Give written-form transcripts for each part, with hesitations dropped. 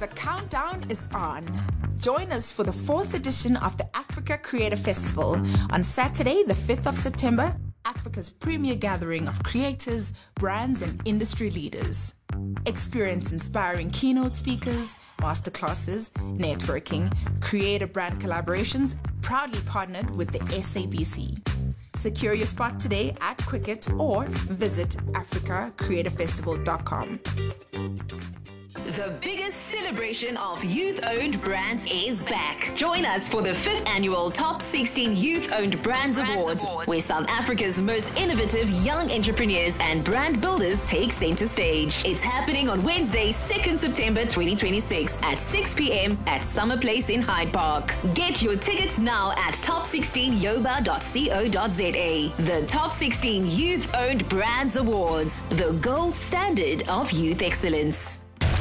The countdown is on. Join us for the 4th edition of the Africa Creator Festival on Saturday, the 5th of September, Africa's premier gathering of creators, brands, and industry leaders. Experience inspiring keynote speakers, masterclasses, networking, creator brand collaborations, proudly partnered with the SABC. Secure your spot today at Quicket or visit africacreatorfestival.com. The biggest celebration of youth-owned brands is back. Join us for the 5th annual Top 16 Youth-Owned Brands Awards, where South Africa's most innovative young entrepreneurs and brand builders take center stage. It's happening on Wednesday, 2nd September 2026 at 6 p.m. at Summer Place in Hyde Park. Get your tickets now at top16yoba.co.za. The Top 16 Youth-Owned Brands Awards, the gold standard of youth excellence.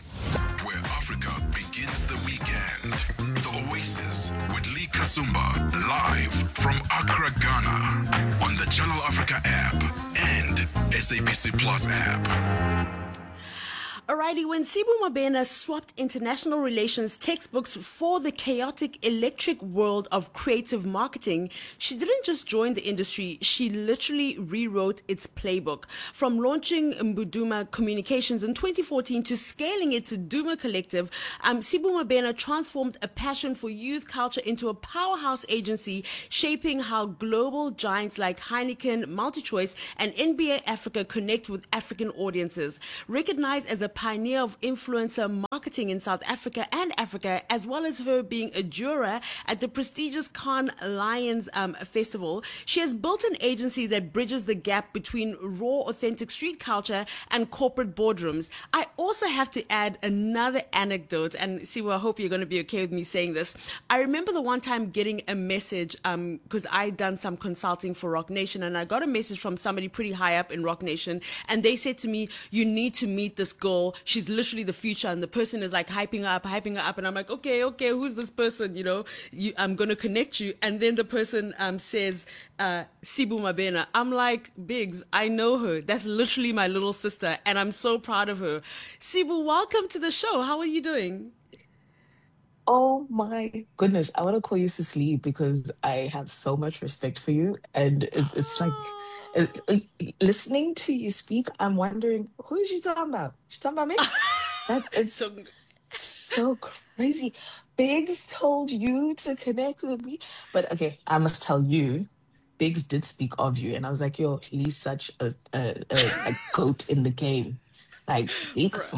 Begins the weekend. The Oasis with Lee Kasumba live from Accra, Ghana on the Channel Africa app and SABC Plus app. Alrighty, when Sibu Mabena swapped international relations textbooks for the chaotic electric world of creative marketing, she didn't just join the industry, she literally rewrote its playbook. From launching Mbuduma Communications in 2014 to scaling it to Duma Collective, Sibu Mabena transformed a passion for youth culture into a powerhouse agency, shaping how global giants like Heineken, MultiChoice, and NBA Africa connect with African audiences. Recognized as a pioneer of influencer marketing in South Africa and Africa, as well as her being a juror at the prestigious Cannes Lions Festival, she has built an agency that bridges the gap between raw, authentic street culture and corporate boardrooms. I also have to add another anecdote, and Siwa, I hope you're going to be okay with me saying this. I remember the one time getting a message, because I'd done some consulting for Rock Nation, and I got a message from somebody pretty high up in Rock Nation, and they said to me, you need to meet this girl. She's literally the future. And the person is like hyping her up. And I'm like, okay, who's this person? I'm going to connect you. And then the person says, Sibu Mabena. I'm like, Biggs, I know her. That's literally my little sister. And I'm so proud of her. Sibu, welcome to the show. How are you doing? Oh my goodness. I want to call you Cicely because I have so much respect for you. And it's like, listening to you speak, I'm wondering, who is she talking about? She talking about me? It's so crazy. Biggs told you to connect with me. But okay, I must tell you, Biggs did speak of you. And I was like, yo, he's such a goat in the game. Like, Biggs,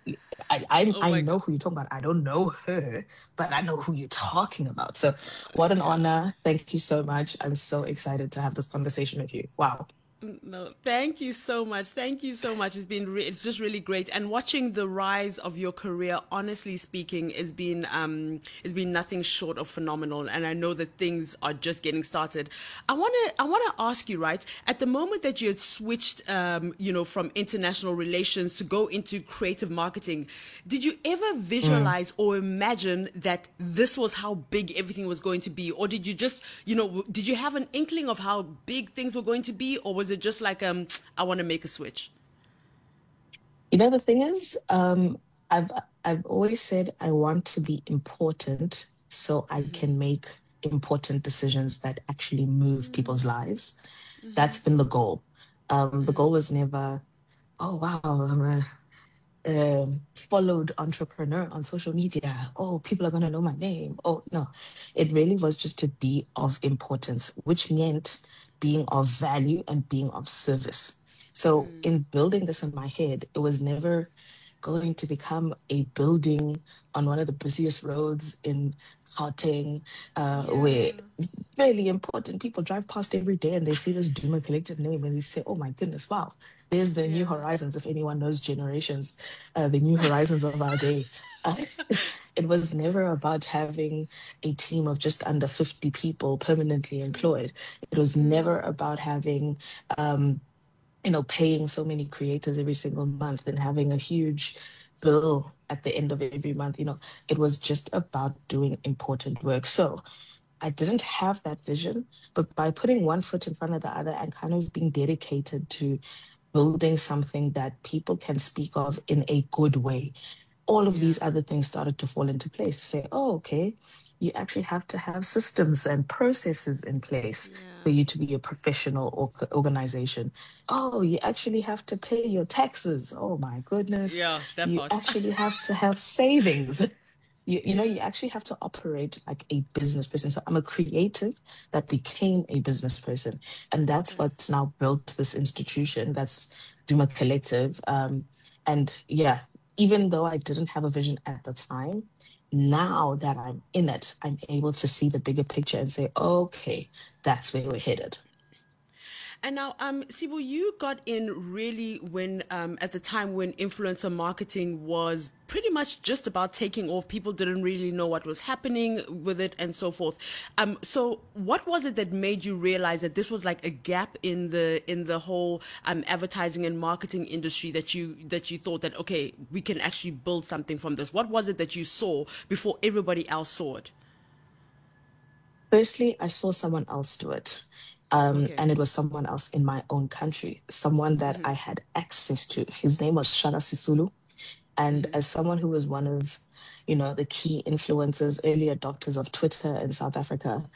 I know who you're talking about. I don't know her, but I know who you're talking about. So what an honor. Thank you so much. I'm so excited to have this conversation with you. Wow. No, thank you so much. It's just really great. And watching the rise of your career, honestly speaking, has been nothing short of phenomenal. And I know that things are just getting started. I want to ask you, right, at the moment that you had switched, from international relations to go into creative marketing, did you ever visualize or imagine that this was how big everything was going to be? Or did you just, did you have an inkling of how big things were going to be? Or was it just like, I want to make a switch? The thing is, I've always said I want to be important so I can make important decisions that actually move people's lives. That's been the goal. The goal was never, oh, wow, I'm a followed entrepreneur on social media. Oh, people are going to know my name. Oh, no. It really was just to be of importance, which meant being of value and being of service. So in building this in my head, it was never going to become a building on one of the busiest roads in Gauteng, where really important people drive past every day and they see this Duma Collective name and they say, oh my goodness, wow, there's the New Horizons. If anyone knows Generations, the New Horizons of our day. It was never about having a team of just under 50 people permanently employed. It was never about having, paying so many creators every single month and having a huge bill at the end of every month. It was just about doing important work. So I didn't have that vision, but by putting one foot in front of the other and kind of being dedicated to building something that people can speak of in a good way, all of Yeah. these other things started to fall into place to say, oh, okay, you actually have to have systems and processes in place for Yeah. you to be a professional organization. Oh, you actually have to pay your taxes. Oh my goodness. Yeah, that You part. actually have to have savings. You Yeah. actually have to operate like a business person. So I'm a creative that became a business person. And that's Okay. what's now built this institution that's Duma Collective. And yeah, even though I didn't have a vision at the time, now that I'm in it, I'm able to see the bigger picture and say, okay, that's where we're headed. And now, Sibo, you got in really when, at the time when influencer marketing was pretty much just about taking off. People didn't really know what was happening with it and so forth. So what was it that made you realize that this was like a gap in the whole advertising and marketing industry that you thought that, okay, we can actually build something from this? What was it that you saw before everybody else saw it? Firstly, I saw someone else do it. Okay. And it was someone else in my own country, someone that I had access to. His name was Shara Sisulu. And as someone who was one of, the key influencers, early adopters of Twitter in South Africa,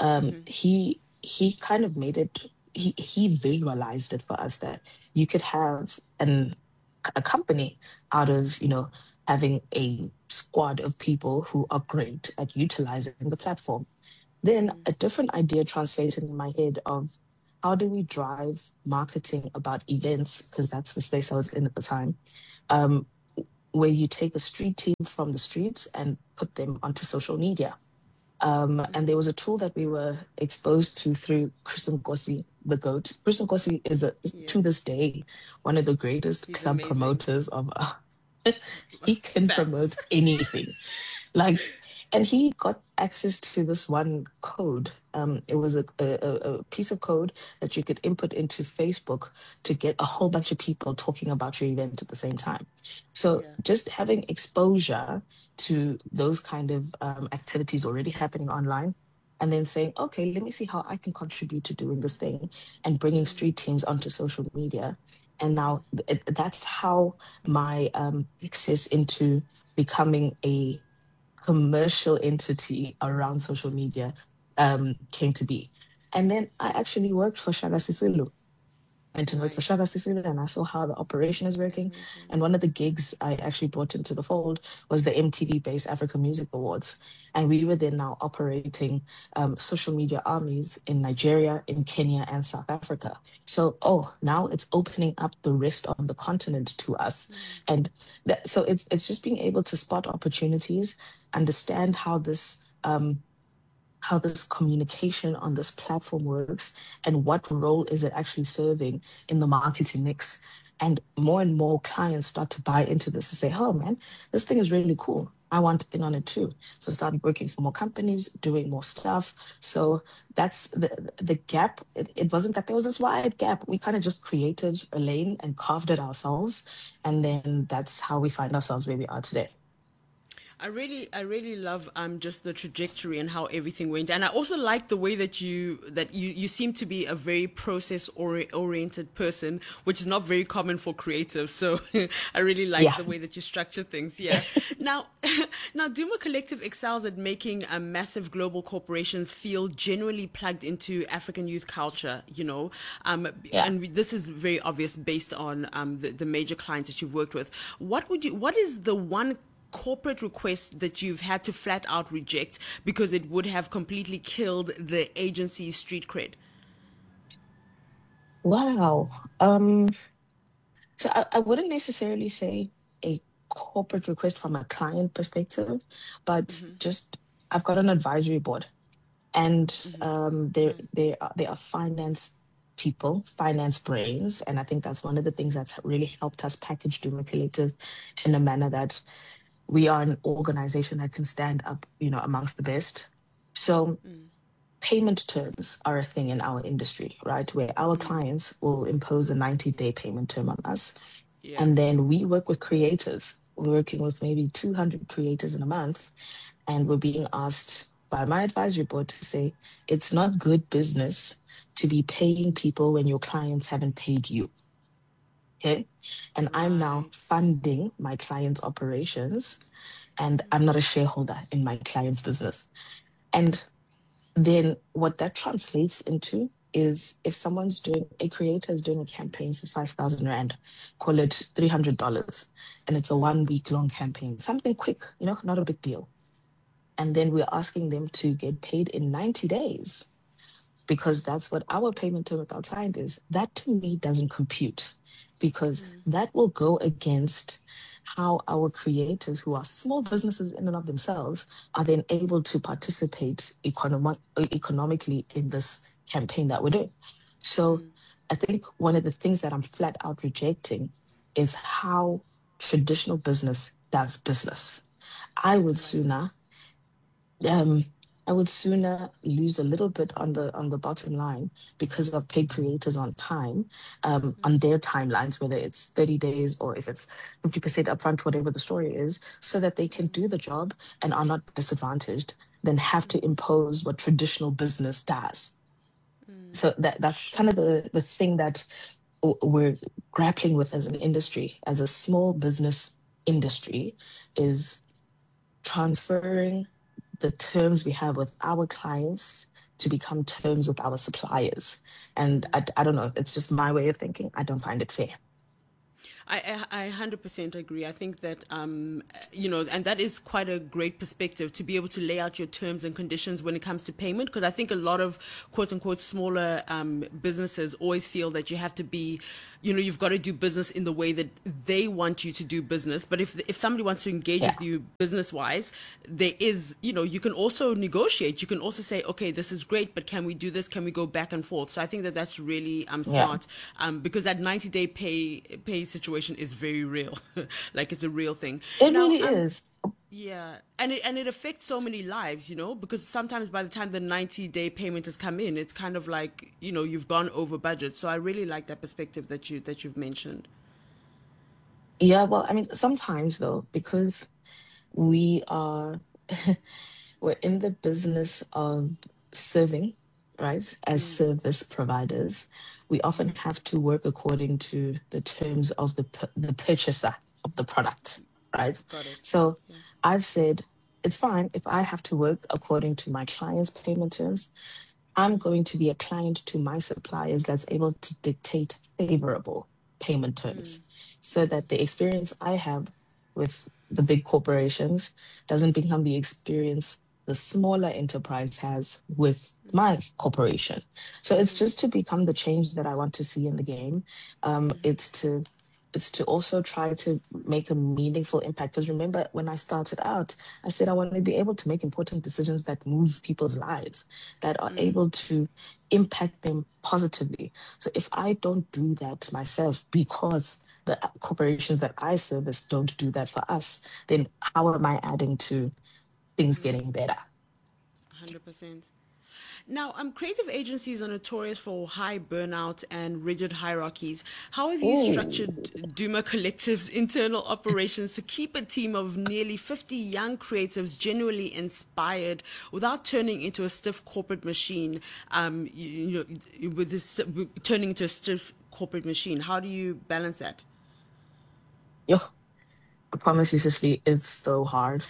he kind of made it, he visualized it for us that you could have a company out of, having a squad of people who are great at utilizing the platform. Then a different idea translated in my head of how do we drive marketing about events, because that's the space I was in at the time, um, where you take a street team from the streets and put them onto social media. And there was a tool that we were exposed to through Chris Nkosi, the GOAT. Chris Nkosi is Yeah. to this day one of the greatest He's club amazing. promoters of he can Facts. promote anything. Like, and he got access to this one code. It was a piece of code that you could input into Facebook to get a whole bunch of people talking about your event at the same time. So Yeah. just having exposure to those kind of activities already happening online, and then saying, okay, let me see how I can contribute to doing this thing and bringing street teams onto social media. And now that's how my access into becoming a commercial entity around social media came to be. And then I actually worked for Shaka Sisulu. Went and worked for Shaka Nice. Sisulu, and I saw how the operation is working. Amazing. And one of the gigs I actually brought into the fold was the MTV-based Africa Music Awards. And we were then now operating social media armies in Nigeria, in Kenya, and South Africa. So, now it's opening up the rest of the continent to us. And so it's just being able to spot opportunities, understand how this communication on this platform works and what role is it actually serving in the marketing mix. And more clients start to buy into this and say, oh man, this thing is really cool. I want in on it too. So started working for more companies, doing more stuff. So that's the gap. It wasn't that there was this wide gap. We kind of just created a lane and carved it ourselves. And then that's how we find ourselves where we are today. I really love just the trajectory and how everything went, and I also like the way that you seem to be a very oriented person, which is not very common for creatives. So I really like Yeah. the way that you structure things. Yeah. Now, now Duma Collective excels at making massive global corporations feel genuinely plugged into African youth culture. Yeah. And this is very obvious based on the major clients that you've worked with. What is the one corporate request that you've had to flat out reject because it would have completely killed the agency's street cred? Wow. So I wouldn't necessarily say a corporate request from a client perspective, but just I've got an advisory board, and Nice. there are finance people, finance brains, and I think that's one of the things that's really helped us package Duma Collective in a manner that we are an organization that can stand up, amongst the best. So payment terms are a thing in our industry, right? Where our clients will impose a 90-day payment term on us. Yeah. And then we work with creators. We're working with maybe 200 creators in a month. And we're being asked by my advisory board to say, it's not good business to be paying people when your clients haven't paid you. Okay. And I'm now Right. funding my client's operations, and I'm not a shareholder in my client's business. And then what that translates into is if a creator is doing a campaign for 5,000 Rand, call it $300, and it's a 1 week long campaign, something quick, not a big deal. And then we're asking them to get paid in 90 days because that's what our payment term with our client is. That to me doesn't compute because that will go against how our creators, who are small businesses in and of themselves, are then able to participate economically in this campaign that we're doing. So I think one of the things that I'm flat out rejecting is how traditional business does business. I would I like that. sooner um, I would sooner lose a little bit on the bottom line because of paid creators on time, on their timelines, whether it's 30 days or if it's 50% upfront, whatever the story is, so that they can do the job and are not disadvantaged, than have to impose what traditional business does. So that's kind of Sure. the thing that we're grappling with as an industry, as a small business industry, is transferring the terms we have with our clients to become terms with our suppliers. And I don't know, it's just my way of thinking. I don't find it fair. I 100% agree. I think that, and that is quite a great perspective to be able to lay out your terms and conditions when it comes to payment. Because I think a lot of quote unquote smaller businesses always feel that you have to be, you've got to do business in the way that they want you to do business. But if somebody wants to engage Yeah. with you business wise, there is, you can also negotiate. You can also say, okay, this is great, but can we do this? Can we go back and forth? So I think that that's really Yeah. smart, because that 90-day pay situation is very real. Like it's a real thing. It Now, really is. yeah, and it affects so many lives, because sometimes by the time the 90-day payment has come in, it's kind of like, you've gone over budget. So I really like that perspective that you've mentioned. Yeah, well, I mean, sometimes though, because we are we're in the business of serving, right? As service providers, we often have to work according to the terms of the purchaser of the product, right? Got it. So Yeah. I've said it's fine if I have to work according to my client's payment terms. I'm going to be a client to my suppliers that's able to dictate favorable payment terms so that the experience I have with the big corporations doesn't become the experience the smaller enterprise has with my corporation. So it's just to become the change that I want to see in the game. It's to also try to make a meaningful impact. Because remember, when I started out, I said I want to be able to make important decisions that move people's lives, that are able to impact them positively. So if I don't do that myself because the corporations that I service don't do that for us, then how am I adding to things getting better? 100%. Now, creative agencies are notorious for high burnout and rigid hierarchies. How have you Oh, structured Duma Collective's internal operations to keep a team of nearly 50 young creatives genuinely inspired without turning into a stiff corporate machine? With this turning into a stiff corporate machine, how do you balance that? yo, I promise you, Cicely, it's so hard.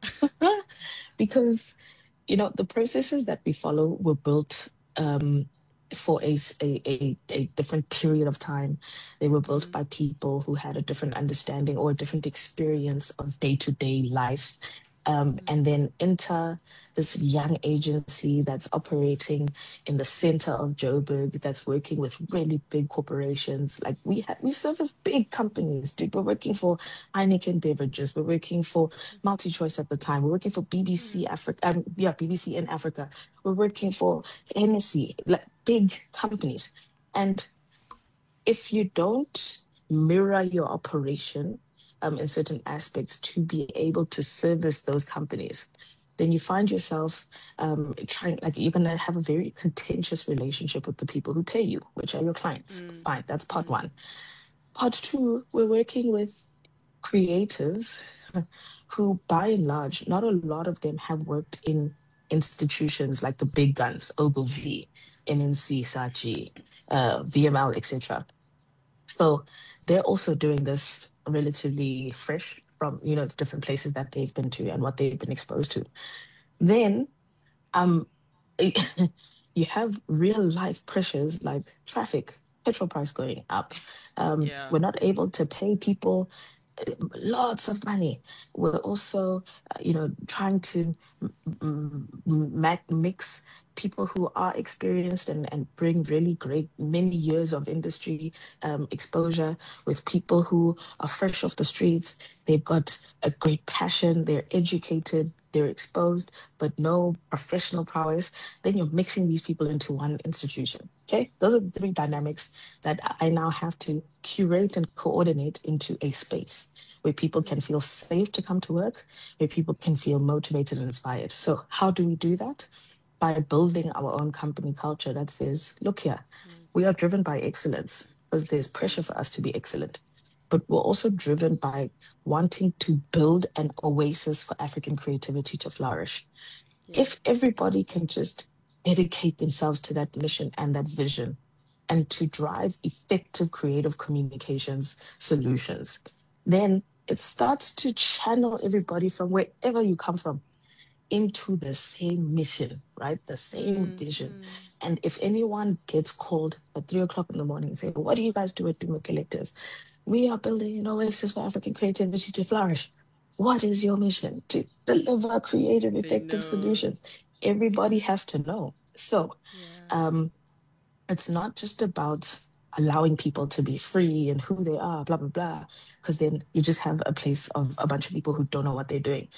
Because the processes that we follow were built for a different period of time. They were built by people who had a different understanding or a different experience of day-to-day life. And then enter this young agency that's operating in the center of Joburg, that's working with really big corporations. Like we service big companies, dude. We're working for Heineken Beverages. We're working for MultiChoice at the time. We're working for BBC Africa. Yeah, BBC in Africa. We're working for Hennessy, like big companies. And if you don't mirror your operation in certain aspects to be able to service those companies, then you find yourself trying, like, you're going to have a very contentious relationship with the people who pay you, which are your clients. Fine, that's part one. Part two, we're working with creatives who, by and large, not a lot of them have worked in institutions like the big guns, Ogilvy, MNC, Saatchi, VML, etc. So they're also doing this relatively fresh from, the different places that they've been to and what they've been exposed to. Then um you have real life pressures like traffic, petrol price going up. Yeah. We're not able to pay people lots of money. We're also, trying to mix people who are experienced and bring really great many years of industry exposure with people who are fresh off the streets. They've got a great passion, they're educated, they're exposed, but no professional prowess. Then you're mixing these people into one institution. Okay, those are the three dynamics that I now have to curate and coordinate into a space where people can feel safe to come to work, where people can feel motivated and inspired. So, how do we do that? By building our own company culture that says, look here, we are driven by excellence because there's pressure for us to be excellent. But we're also driven by wanting to build an oasis for African creativity to flourish. If everybody can just dedicate themselves to that mission and that vision and to drive effective creative communications solutions, then it starts to channel everybody from wherever you come from into the same mission, right? The same vision. And if anyone gets called at 3 o'clock in the morning and say, what do you guys do at Dumo Collective? We are building an oasis for African creativity to flourish. What is your mission? To deliver creative, effective solutions. Everybody has to know. So it's not just about allowing people to be free and who they are, blah, blah, blah, because then you just have a place of a bunch of people who don't know what they're doing.